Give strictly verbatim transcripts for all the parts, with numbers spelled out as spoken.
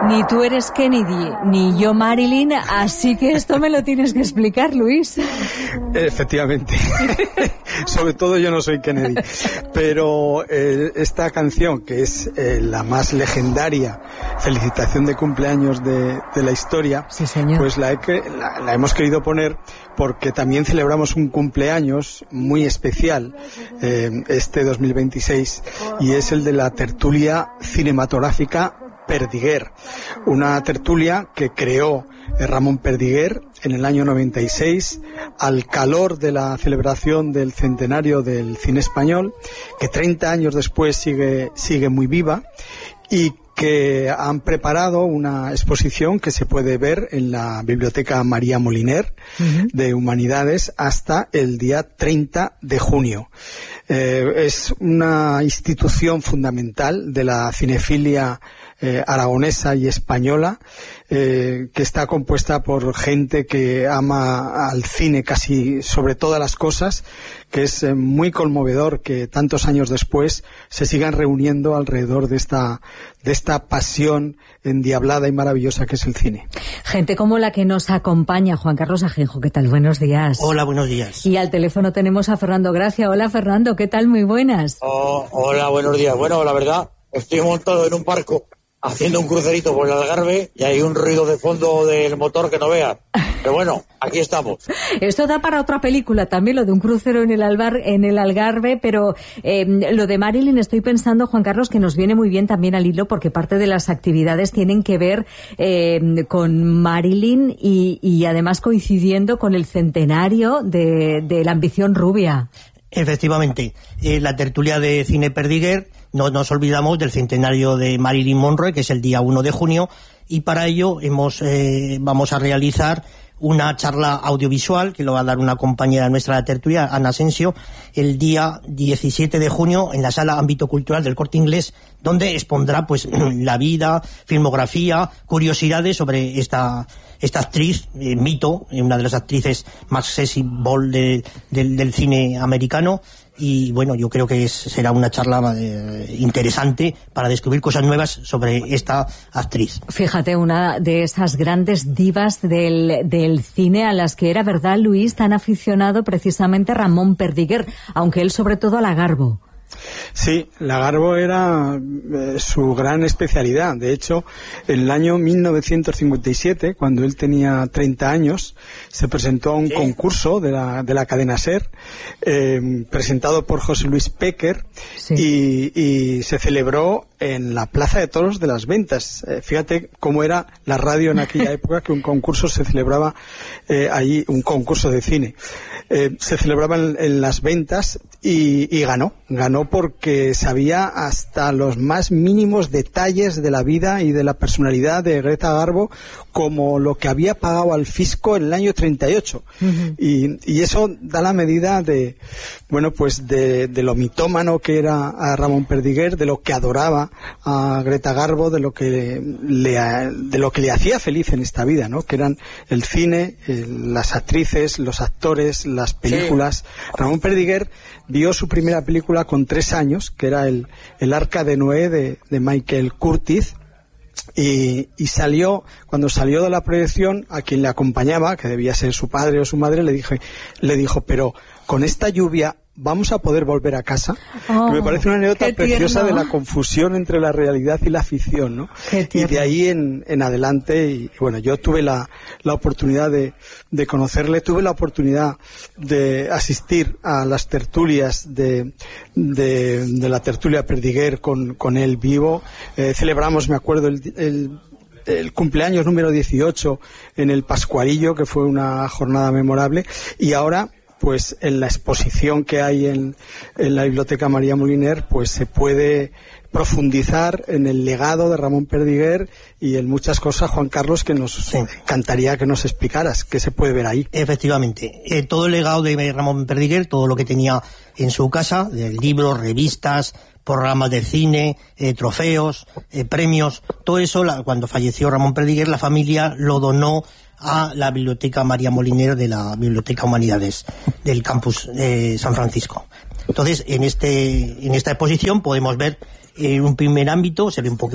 Ni tú eres Kennedy, ni yo Marilyn, así que esto me lo tienes que explicar, Luis. Efectivamente. Sobre todo yo no soy Kennedy. Pero eh, esta canción, que es eh, la más legendaria felicitación de cumpleaños de, de la historia, sí, señor. Pues la, he, la, la hemos querido poner porque también celebramos un cumpleaños muy especial eh, este dos mil veintiséis, y es el de la tertulia cinematográfica Perdiguer, una tertulia que creó Ramón Perdiguer en el año noventa y seis al calor de la celebración del centenario del cine español, que treinta años después sigue, sigue muy viva, y que han preparado una exposición que se puede ver en la Biblioteca María Moliner uh-huh. de Humanidades hasta el día treinta de junio. Eh, es una institución fundamental de la cinefilia eh, aragonesa y española, eh, que está compuesta por gente que ama al cine casi sobre todas las cosas, que es eh, muy conmovedor que tantos años después se sigan reuniendo alrededor de esta de esta pasión endiablada y maravillosa que es el cine. Gente como la que nos acompaña, Juan Carlos Ajenjo, ¿qué tal? Buenos días. Hola, buenos días. Y al teléfono tenemos a Fernando Gracia. Hola, Fernando, ¿qué tal? Muy buenas. Oh, hola, buenos días. Bueno, la verdad, estoy montado en un barco haciendo un crucerito por el Algarve y hay un ruido de fondo del motor que no veas. Pero bueno, aquí estamos. Esto da para otra película también, lo de un crucero en el, Albar, en el Algarve, pero eh, lo de Marilyn estoy pensando, Juan Carlos, que nos viene muy bien también al hilo, porque parte de las actividades tienen que ver eh, con Marilyn y, y además coincidiendo con el centenario de, de La ambición rubia. Efectivamente, eh, la tertulia de Cine Perdiguer, no nos olvidamos del centenario de Marilyn Monroe, que es el día uno de junio, y para ello hemos eh, vamos a realizar una charla audiovisual que lo va a dar una compañera nuestra de la tertulia, Ana Asensio, el día diecisiete de junio en la Sala Ámbito Cultural del Corte Inglés, donde expondrá pues la vida, filmografía, curiosidades sobre esta esta actriz, eh, mito, una de las actrices más sexy ball de, de, del cine americano. Y bueno, yo creo que es, será una charla eh, interesante para descubrir cosas nuevas sobre esta actriz. Fíjate, una de esas grandes divas del, del cine a las que era, ¿verdad, Luis, tan aficionado precisamente Ramón Perdiguer, aunque él sobre todo a la Garbo? Sí, la Garbo era eh, su gran especialidad. De hecho, en el año mil novecientos cincuenta y siete, cuando él tenía treinta años, se presentó a un ¿Sí? concurso de la, de la cadena SER, eh, presentado por José Luis Péquer, sí. y, y se celebró en la Plaza de Toros de Las Ventas. Eh, fíjate cómo era la radio en aquella época, que un concurso se celebraba eh, allí, un concurso de cine. Eh, se celebraba en, en Las Ventas y, y ganó. Ganó porque sabía hasta los más mínimos detalles de la vida y de la personalidad de Greta Garbo, como lo que había pagado al fisco en el año treinta y ocho. Uh-huh. Y, y eso da la medida de, bueno, pues de, de lo mitómano que era a Ramón Perdiguer, de lo que adoraba a Greta Garbo, de lo que le, de lo que le hacía feliz en esta vida, ¿no? Que eran el cine, el, las actrices, los actores, las películas. Sí. Ramón Perdiguer vio su primera película con tres años, que era el, el Arca de Noé de, de Michael Curtiz. Y, y salió, cuando salió de la proyección, a quien le acompañaba, que debía ser su padre o su madre, le dije, le dijo, pero con esta lluvia ¿vamos a poder volver a casa? Oh, me parece una anécdota preciosa de la confusión entre la realidad y la ficción, ¿no? Y de ahí en, en adelante, y bueno, yo tuve la, la oportunidad de, de conocerle, tuve la oportunidad de asistir a las tertulias de, de, de la tertulia Perdiguer con, con él vivo. Eh, celebramos, me acuerdo, el, el el cumpleaños número dieciocho en el Pascuarillo, que fue una jornada memorable, y ahora pues en la exposición que hay en, en la Biblioteca María Moliner, pues se puede profundizar en el legado de Ramón Perdiguer y en muchas cosas, Juan Carlos, que nos sí. encantaría que nos explicaras qué se puede ver ahí. Efectivamente, eh, todo el legado de Ramón Perdiguer, todo lo que tenía en su casa, de libros, revistas, programas de cine, eh, trofeos, eh, premios, todo eso, la, cuando falleció Ramón Perdiguer, la familia lo donó a la Biblioteca María Moliner de la Biblioteca Humanidades del campus de San Francisco. Entonces, en este en esta exposición podemos ver en un primer ámbito, se ve un poco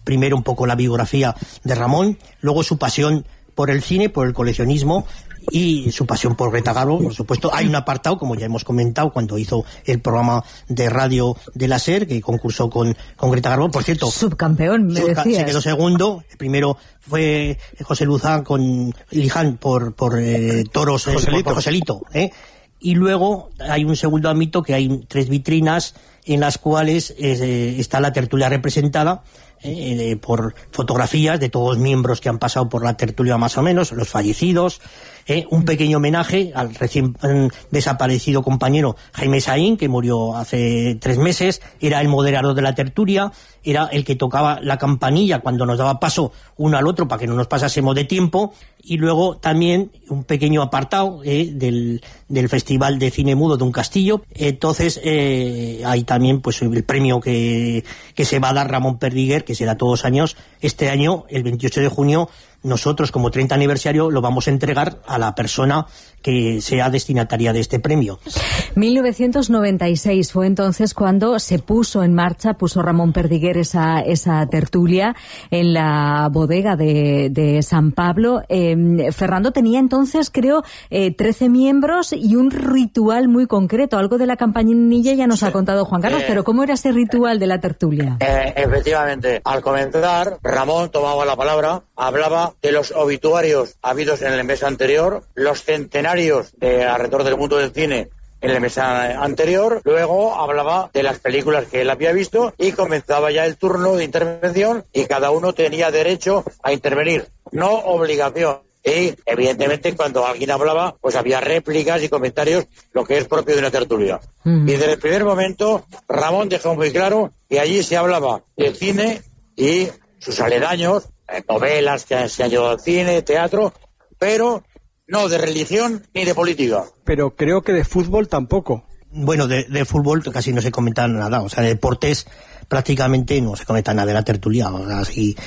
primero un poco la biografía de Ramón, luego su pasión por el cine, por el coleccionismo y su pasión por Greta Garbo, por supuesto. Hay un apartado, como ya hemos comentado, cuando hizo el programa de radio de la SER, que concursó con, con Greta Garbo, por cierto. Subcampeón, me subca decías. Se quedó segundo. El primero fue José Luzán con Liján por, por eh, toros, Joselito. por, por Joselito, ¿eh? Y luego hay un segundo ámbito, que hay tres vitrinas en las cuales eh, está la tertulia representada eh, por fotografías de todos los miembros que han pasado por la tertulia, más o menos, los fallecidos, eh, un pequeño homenaje al recién eh, desaparecido compañero Jaime Saín, que murió hace tres meses, era el moderador de la tertulia, era el que tocaba la campanilla cuando nos daba paso uno al otro para que no nos pasásemos de tiempo, y luego también un pequeño apartado eh, del, del Festival de Cine Mudo de un Castillo. Entonces eh, hay también pues el premio que, que se va a dar Ramón Perdiguer, que se da todos los años. Este año, el veintiocho de junio, nosotros como treinta aniversario lo vamos a entregar a la persona que sea destinataria de este premio. mil novecientos noventa y seis fue entonces cuando se puso en marcha, puso Ramón Perdiguer esa, esa tertulia en la bodega de, de San Pablo. Eh, Fernando tenía entonces, creo, eh, trece miembros y un ritual muy concreto. Algo de la campanilla ya nos sí. ha contado Juan Carlos, eh, pero ¿cómo era ese ritual de la tertulia? Eh, efectivamente, al comenzar, Ramón tomaba la palabra, hablaba de los obituarios habidos en el mes anterior, los centenarios de alrededor del mundo del cine en el mes anterior, luego hablaba de las películas que él había visto y comenzaba ya el turno de intervención y cada uno tenía derecho a intervenir, no obligación. Y evidentemente cuando alguien hablaba pues había réplicas y comentarios, lo que es propio de una tertulia. Mm. Y desde el primer momento Ramón dejó muy claro que allí se hablaba del cine y sus aledaños, novelas que se han llevado al cine, teatro, pero no de religión ni de política. Pero creo que de fútbol tampoco. Bueno, de, de fútbol casi no se comenta nada, o sea, de deportes prácticamente no se comenta nada de la tertulia, o sea, así,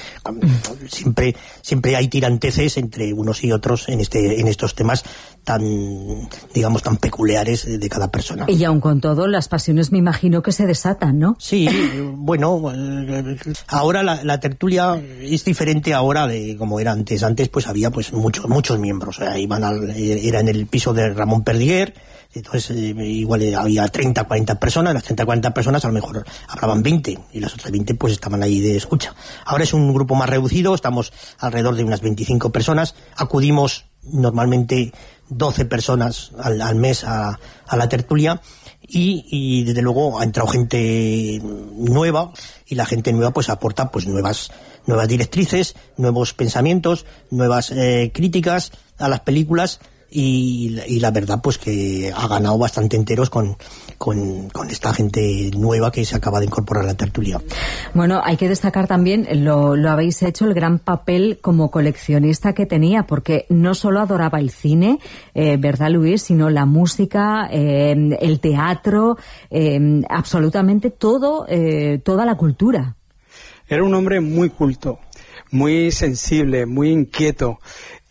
siempre siempre hay tiranteces entre unos y otros en este en estos temas tan, digamos, tan peculiares de, de cada persona. Y aun con todo, las pasiones me imagino que se desatan, ¿no? Sí, bueno, ahora la, la tertulia es diferente ahora de como era antes. Antes pues había pues muchos muchos miembros, o sea, iban al, era en el piso de Ramón Perdiguer. Entonces eh, igual había treinta, cuarenta personas, las treinta, cuarenta personas a lo mejor hablaban veinte y las otras veinte pues estaban ahí de escucha. Ahora es un grupo más reducido, estamos alrededor de unas veinticinco personas, acudimos normalmente doce personas al, al mes a, a la tertulia y, y desde luego ha entrado gente nueva y la gente nueva pues aporta pues nuevas nuevas directrices, nuevos pensamientos, nuevas eh, críticas a las películas. Y, y la verdad pues que ha ganado bastante enteros con, con, con esta gente nueva que se acaba de incorporar a la tertulia. Bueno, hay que destacar también, lo, lo habéis hecho, el gran papel como coleccionista que tenía, porque no solo adoraba el cine, eh, ¿verdad, Luis?, sino la música, eh, el teatro, eh, absolutamente todo, eh, toda la cultura. Era un hombre muy culto, muy sensible, muy inquieto.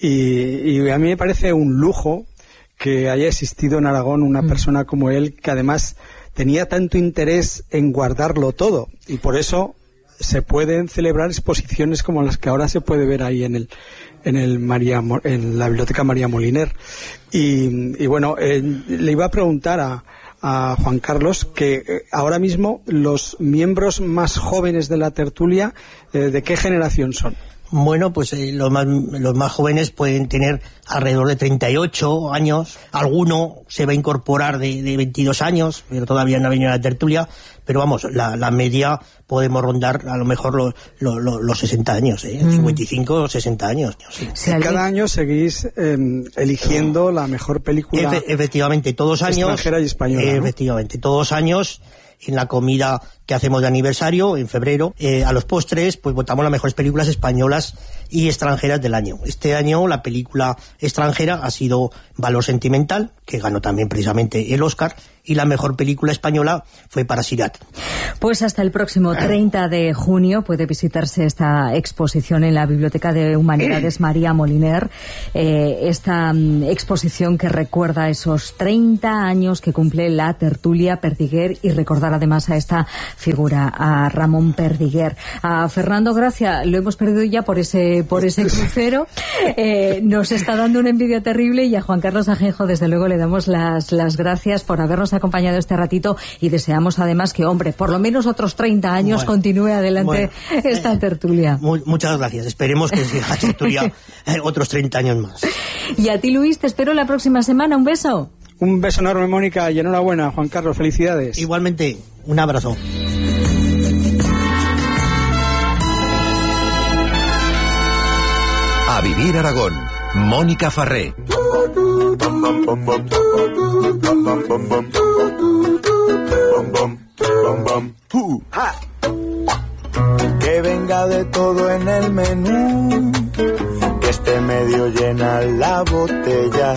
Y, y a mí me parece un lujo que haya existido en Aragón una mm. persona como él, que además tenía tanto interés en guardarlo todo, y por eso se pueden celebrar exposiciones como las que ahora se puede ver ahí en el en el María en la Biblioteca María Moliner. Y, y bueno, eh, le iba a preguntar a a Juan Carlos que eh, ahora mismo los miembros más jóvenes de la tertulia, eh, ¿de qué generación son? Bueno, pues eh, los más los más jóvenes pueden tener alrededor de treinta y ocho años, alguno se va a incorporar de, de veintidós años, pero todavía no ha venido a la tertulia, pero vamos, la, la media podemos rondar a lo mejor lo, lo, lo, los sesenta años, ¿eh? Mm. cincuenta y cinco o sesenta años. Sí. Sí, cada año seguís eh, eligiendo la mejor película. Efe, efectivamente, todos años. Extranjera y española, eh, ¿no? Efectivamente, todos años. En la comida que hacemos de aniversario, en febrero, eh, a los postres, pues votamos las mejores películas españolas y extranjeras del año. Este año la película extranjera ha sido Valor Sentimental, que ganó también precisamente el Oscar, y la mejor película española fue Parasirat. Pues hasta el próximo treinta de junio puede visitarse esta exposición en la Biblioteca de Humanidades María Moliner, eh, esta um, exposición que recuerda esos treinta años que cumple la tertulia Perdiguer y recordar además a esta figura, a Ramón Perdiguer. A Fernando Gracia lo hemos perdido ya por ese por ese crucero. Eh, nos está dando una envidia terrible, y a Juan Carlos Ajenjo, desde luego, le damos las, las gracias por habernos acompañado este ratito, y deseamos además que, hombre, por lo menos otros treinta años bueno, continúe adelante bueno, esta eh, tertulia. Muy, muchas gracias. Esperemos que siga la tertulia eh, otros treinta años más. Y a ti, Luis, te espero la próxima semana. Un beso. Un beso enorme, Mónica, y enhorabuena, Juan Carlos, felicidades. Igualmente, un abrazo. A Vivir Aragón, Mónica Farré. Que venga de todo en el menú, que esté medio llena la botella.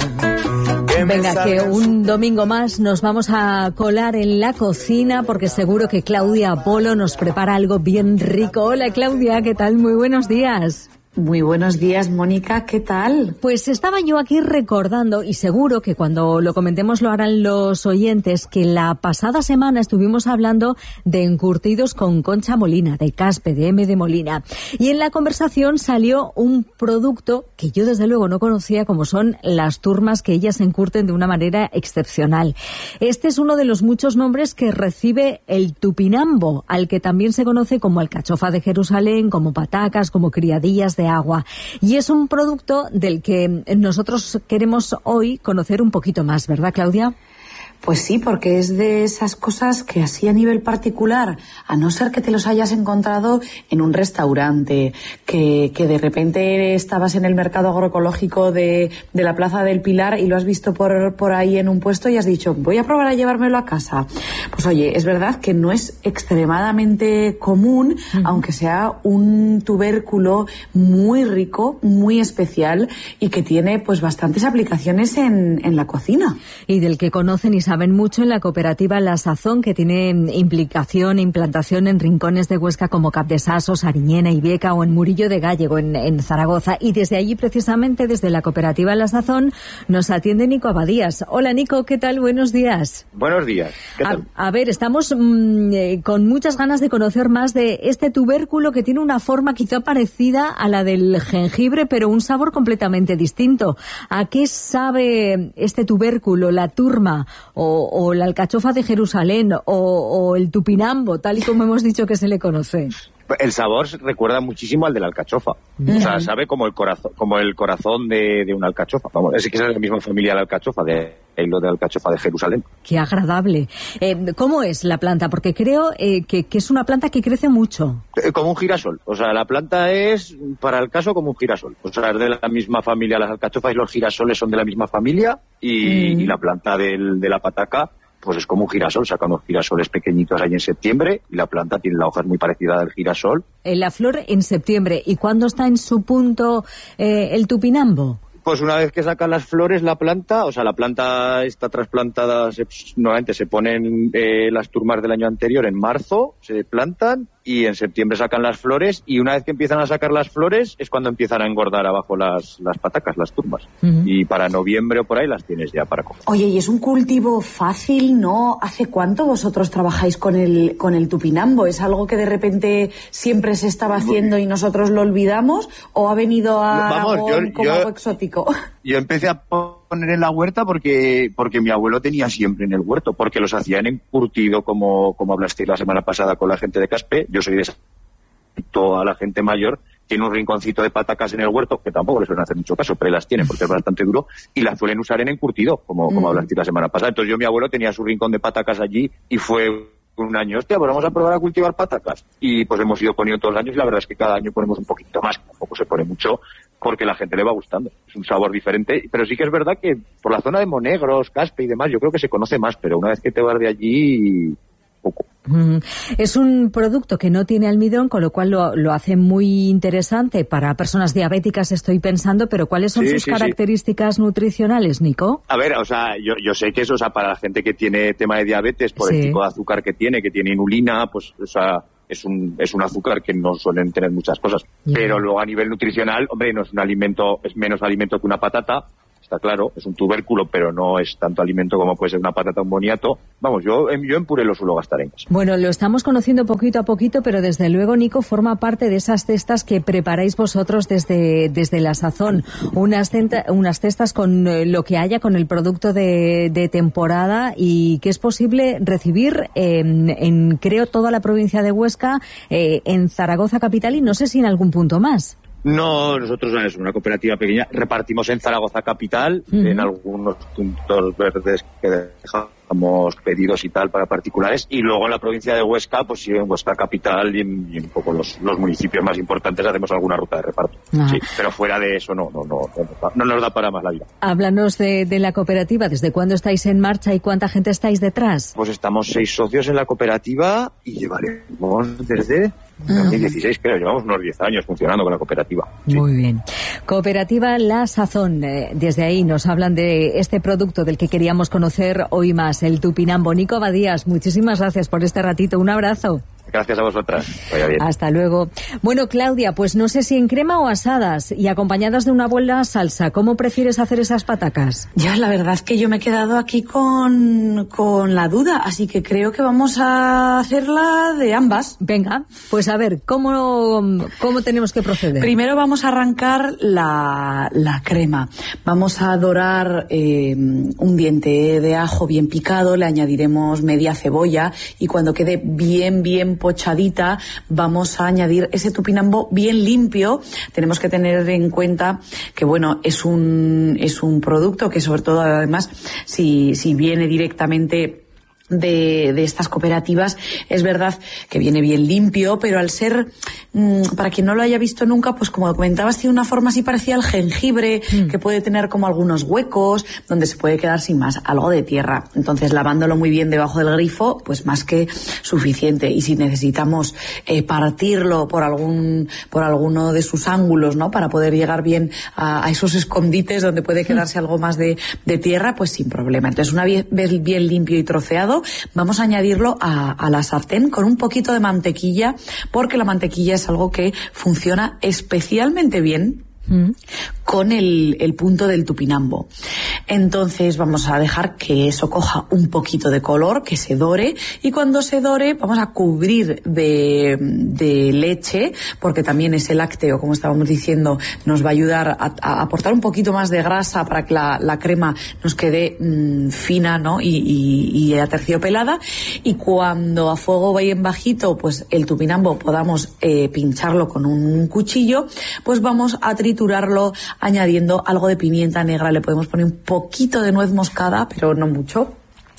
Venga, que un domingo más nos vamos a colar en la cocina, porque seguro que Claudia Polo nos prepara algo bien rico. Hola, Claudia, ¿qué tal? Muy buenos días. Muy buenos días, Mónica, ¿qué tal? Pues estaba yo aquí recordando, y seguro que cuando lo comentemos lo harán los oyentes, que la pasada semana estuvimos hablando de encurtidos con Concha Molina, de Caspe, de M de Molina. Y en la conversación salió un producto que yo desde luego no conocía, como son las turmas, que ellas encurten de una manera excepcional. Este es uno de los muchos nombres que recibe el tupinambo, al que también se conoce como alcachofa de Jerusalén, como patacas, como criadillas de agua. Y es un producto del que nosotros queremos hoy conocer un poquito más, ¿verdad, Claudia? Pues sí, porque es de esas cosas que así a nivel particular, a no ser que te los hayas encontrado en un restaurante, que, que de repente estabas en el mercado agroecológico de, de la Plaza del Pilar y lo has visto por, por ahí en un puesto y has dicho, voy a probar a llevármelo a casa. Pues oye, es verdad que no es extremadamente común, uh-huh. aunque sea un tubérculo muy rico, muy especial, y que tiene pues bastantes aplicaciones en, en la cocina. Y del que conocen y saben mucho en la cooperativa La Sazón, que tiene implicación, implantación en rincones de Huesca como Capdesasos, Ariñena, Ibeca o en Murillo de Gállego, en, en Zaragoza. Y desde allí, precisamente, desde la cooperativa La Sazón, nos atiende Nico Abadías. Hola, Nico, ¿qué tal? Buenos días. Buenos días. ¿Qué tal? A, a ver, estamos mmm, eh, con muchas ganas de conocer más de este tubérculo, que tiene una forma quizá parecida a la del jengibre, pero un sabor completamente distinto. ¿A qué sabe este tubérculo, la turma, O, o la alcachofa de Jerusalén, o, o el tupinambo, tal y como hemos dicho que se le conoce? El sabor recuerda muchísimo al de la alcachofa. Mm. O sea, sabe como el corazón, como el corazón de, de una alcachofa. Vamos, es que es de la misma familia de la alcachofa, de lo de la alcachofa de Jerusalén. Qué agradable. Eh, ¿Cómo es la planta? Porque creo eh, que, que es una planta que crece mucho. Eh, como un girasol. O sea, la planta es, para el caso, como un girasol. O sea, es de la misma familia, las alcachofas y los girasoles son de la misma familia, y, mm. y la planta del, de la pataca pues es como un girasol. Sacan unos girasoles pequeñitos ahí en septiembre, y la planta tiene la hoja muy parecida al girasol. En la flor en septiembre. ¿Y cuándo está en su punto eh, el tupinambo? Pues una vez que sacan las flores la planta, o sea, la planta está trasplantada, se, nuevamente se ponen eh, las turmas del año anterior en marzo, se plantan, y en septiembre sacan las flores, y una vez que empiezan a sacar las flores es cuando empiezan a engordar abajo las, las patacas, las turmas. Uh-huh. Y para noviembre o por ahí las tienes ya para coger. Oye, ¿y es un cultivo fácil, no? ¿Hace cuánto vosotros trabajáis con el, con el tupinambo? ¿Es algo que de repente siempre se estaba haciendo y nosotros lo olvidamos? ¿O ha venido a Vamos, Aragón yo, como yo, algo exótico? Yo empecé a poner en la huerta porque porque mi abuelo tenía siempre en el huerto, porque los hacían encurtido, como, como hablaste la semana pasada con la gente de Caspe. Yo soy de a la gente mayor, tiene un rinconcito de patacas en el huerto, que tampoco les suelen hacer mucho caso, pero las tienen porque es bastante duro, y las suelen usar en encurtido, como, como mm. hablaste la semana pasada. Entonces yo, mi abuelo tenía su rincón de patacas allí, y fue un año, hostia, pues vamos a probar a cultivar patacas. Y pues hemos ido poniendo todos los años, y la verdad es que cada año ponemos un poquito más, tampoco se pone mucho, porque la gente le va gustando. Es un sabor diferente, pero sí que es verdad que por la zona de Monegros, Caspe y demás, yo creo que se conoce más, pero una vez que te vas de allí, poco. Es un producto que no tiene almidón, con lo cual lo, lo hace muy interesante para personas diabéticas, estoy pensando, pero ¿cuáles son sí, sus sí, características sí. nutricionales, Nico? A ver, o sea, yo, yo sé que eso, o sea, para la gente que tiene tema de diabetes, por sí. el tipo de azúcar que tiene, que tiene inulina, pues, o sea, es un, es un azúcar que no suelen tener muchas cosas. Yeah. Pero luego a nivel nutricional, hombre, no es un alimento, es menos alimento que una patata. está claro, es un tubérculo, pero no es tanto alimento como puede ser una patata o un boniato. Vamos, yo, yo en puré lo suelo gastar en casa. Bueno, lo estamos conociendo poquito a poquito, pero desde luego, Nico, forma parte de esas cestas que preparáis vosotros desde, desde La Sazón. Unas, centa, unas cestas con eh, lo que haya, con el producto de, de temporada, y que es posible recibir eh, en, creo, toda la provincia de Huesca, eh, en Zaragoza capital y no sé si en algún punto más. No, nosotros es una cooperativa pequeña, repartimos en Zaragoza capital, uh-huh. en algunos puntos verdes que dejamos pedidos y tal para particulares, y luego en la provincia de Huesca, pues sí, en Huesca capital y en, y en poco los, los municipios más importantes hacemos alguna ruta de reparto. Uh-huh. Sí, pero fuera de eso no, no, no, no, no nos da para más la vida. Háblanos de, de la cooperativa, ¿desde cuándo estáis en marcha y cuánta gente estáis detrás? Pues estamos seis socios en la cooperativa y llevaremos desde dos mil dieciséis, creo, llevamos unos diez años funcionando con la cooperativa. Sí. Muy bien. Cooperativa La Sazón, eh, desde ahí nos hablan de este producto del que queríamos conocer hoy más, el tupinambo. Nico Abadías, muchísimas gracias por este ratito, un abrazo. Gracias a vosotras. Vaya bien. Hasta luego. Bueno, Claudia, pues no sé si en crema o asadas y acompañadas de una buena salsa. ¿Cómo prefieres hacer esas patacas? Ya, la verdad es que yo me he quedado aquí con, con la duda, así que creo que vamos a hacerla de ambas. Venga, pues a ver, ¿cómo, cómo tenemos que proceder? Primero vamos a arrancar la, la crema. Vamos a dorar eh, un diente de ajo bien picado, le añadiremos media cebolla y cuando quede bien, bien pochadita vamos a añadir ese tupinambo bien limpio. Tenemos que tener en cuenta que bueno, es un es un producto que sobre todo además si si viene directamente de, de estas cooperativas, es verdad que viene bien limpio, pero al ser, mmm, para quien no lo haya visto nunca, pues como comentabas, tiene una forma así parecida al jengibre, mm. que puede tener como algunos huecos, donde se puede quedar sin más, algo de tierra. Entonces, lavándolo muy bien debajo del grifo, pues más que suficiente. Y si necesitamos eh, partirlo por algún, por alguno de sus ángulos, ¿no? Para poder llegar bien a, a esos escondites donde puede quedarse mm. algo más de, de tierra, pues sin problema. Entonces, una vez bien limpio y troceado, vamos a añadirlo a, a la sartén con un poquito de mantequilla, porque la mantequilla es algo que funciona especialmente bien mm. con el, el punto del tupinambo. Entonces vamos a dejar que eso coja un poquito de color, que se dore, y cuando se dore vamos a cubrir de, de leche, porque también ese lácteo, como estábamos diciendo, nos va a ayudar a, a aportar un poquito más de grasa para que la, la crema nos quede mmm, fina, ¿no? y, y, y aterciopelada, y cuando a fuego bien bajito pues el tupinambo podamos eh, pincharlo con un cuchillo, pues vamos a triturarlo añadiendo algo de pimienta negra, le podemos poner un poquito de nuez moscada, pero no mucho.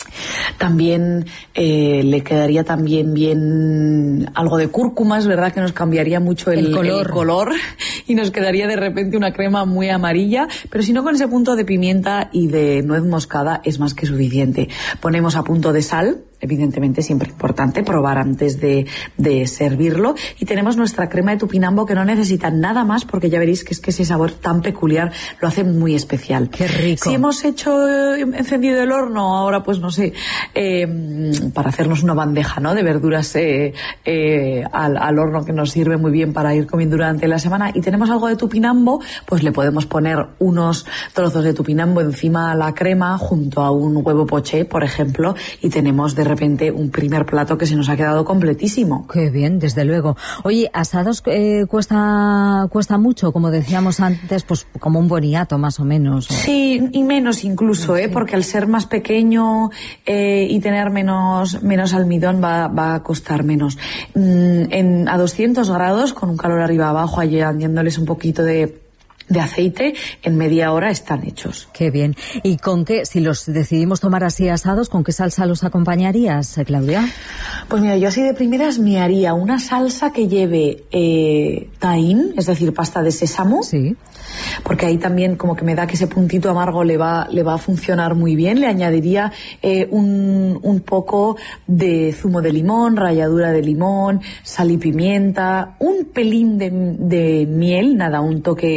También eh, le quedaría también bien algo de cúrcuma, es verdad que nos cambiaría mucho el, el, color. el color y nos quedaría de repente una crema muy amarilla, pero si no, con ese punto de pimienta y de nuez moscada es más que suficiente. Ponemos a punto de sal, evidentemente siempre importante probar antes de, de servirlo, y tenemos nuestra crema de tupinambo que no necesita nada más, porque ya veréis que es que ese sabor tan peculiar lo hace muy especial. ¡Qué rico! Si hemos hecho eh, encendido el horno, ahora pues no sé, eh, para hacernos una bandeja, ¿no?, de verduras eh, eh, al, al horno, que nos sirve muy bien para ir comiendo durante la semana, y tenemos algo de tupinambo, pues le podemos poner unos trozos de tupinambo encima a la crema junto a un huevo poché, por ejemplo, y tenemos de repente un primer plato que se nos ha quedado completísimo. Qué bien, desde luego. Oye, asados eh, cuesta cuesta mucho, como decíamos antes, pues como un boniato más o menos. ¿O? Sí, y menos incluso, sí. ¿eh? Porque al ser más pequeño eh, y tener menos menos almidón va, va a costar menos. Mm, en, a doscientos grados, con un calor arriba abajo, añadiéndoles un poquito de de aceite, en media hora están hechos. Qué bien. ¿Y con qué, si los decidimos tomar así asados, con qué salsa los acompañarías, Claudia? Pues mira, yo así de primeras me haría una salsa que lleve eh, tahín, es decir, pasta de sésamo. Sí. Porque ahí también como que me da que ese puntito amargo le va le va a funcionar muy bien. Le añadiría eh, un, un poco de zumo de limón, ralladura de limón, sal y pimienta, un pelín de, de miel, nada, un toque muy ligero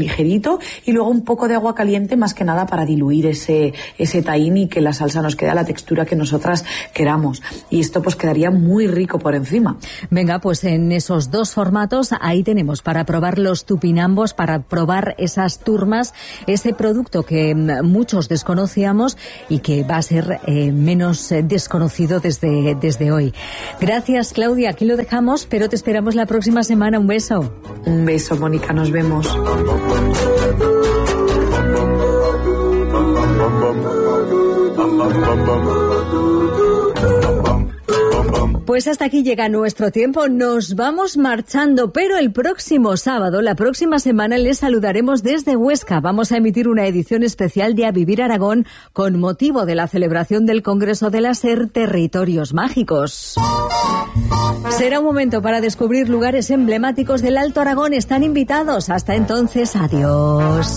ligerito, y luego un poco de agua caliente, más que nada para diluir ese, ese tahín y que la salsa nos quede a la textura que nosotras queramos. Y esto pues quedaría muy rico por encima. Venga, pues en esos dos formatos ahí tenemos para probar los tupinambos, para probar esas turmas, ese producto que muchos desconocíamos y que va a ser eh, menos eh, desconocido desde, desde hoy. Gracias, Claudia, aquí lo dejamos, pero te esperamos la próxima semana. Un beso. Un beso, Mónica, nos vemos. Pues hasta aquí llega nuestro tiempo, nos vamos marchando, pero el próximo sábado, la próxima semana, les saludaremos desde Huesca. Vamos a emitir una edición especial de A Vivir Aragón con motivo de la celebración del Congreso de la SER Territorios Mágicos. Será un momento para descubrir lugares emblemáticos del Alto Aragón. Están invitados. Hasta entonces, adiós.